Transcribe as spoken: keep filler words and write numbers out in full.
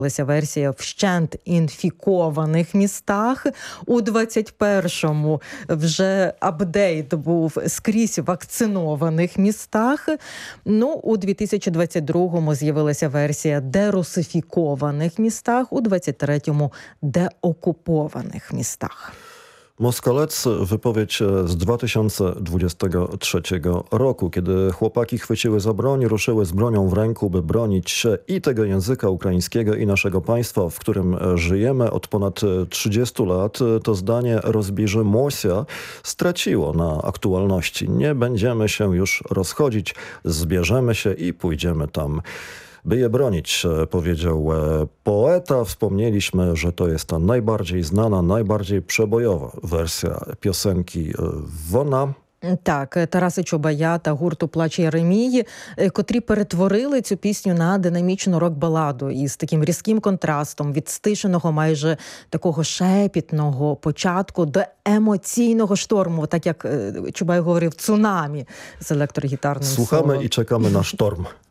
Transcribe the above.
версія вщент інфікованих містах. У двадцять першому вже апдейт був скрізь вакцинованих містах. Ну, у дві тисячі двадцять другому з'явилася версія дерусифікованих містах, у двадцять третьому деокупованих містах. Moskalec, wypowiedź z dwa tysiące dwudziestego trzeciego roku, kiedy chłopaki chwyciły za broń, ruszyły z bronią w ręku, by bronić się i tego języka ukraińskiego, i naszego państwa, w którym żyjemy od ponad trzydziestu lat. To zdanie rozbieży Mosia straciło na aktualności. Nie będziemy się już rozchodzić, zbierzemy się i pójdziemy tam, by je bronić, powiedział poeta. Wspomnieliśmy, że to jest ta najbardziej znana, najbardziej przebojowa wersja piosenki Wona. Так, Тараса Чубая та гурту «Плач Єремії», котрі перетворили цю пісню на динамічну рок-баладу із таким різким контрастом від стишеного, майже такого шепітного початку до емоційного шторму, так як Чубай говорив, цунамі з електрогітарним соло. Słuchamy i czekamy na sztorm.